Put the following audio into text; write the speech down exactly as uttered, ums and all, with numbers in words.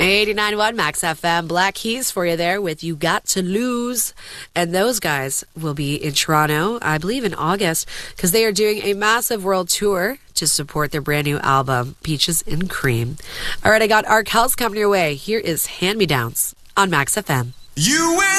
eighty-nine point one Max F M. Black Keys for you there with You Got to Lose. And those guys will be in Toronto, I believe in August, because they are doing a massive world tour to support their brand new album, Peaches and Cream. All right, I got Ark House coming your way. Here is Hand Me Downs on Max F M. You win.